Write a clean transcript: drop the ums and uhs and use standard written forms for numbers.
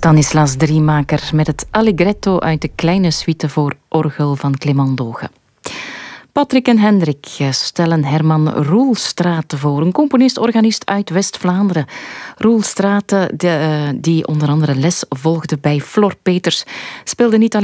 Stanislas Driemaker met het Allegretto uit de kleine suite voor orgel van Clément Doge. Patrick en Hendrik stellen Herman Roelstraete voor, een componist-organist uit West-Vlaanderen. Roelstraete, die onder andere les volgde bij Flor Peeters, speelde niet alleen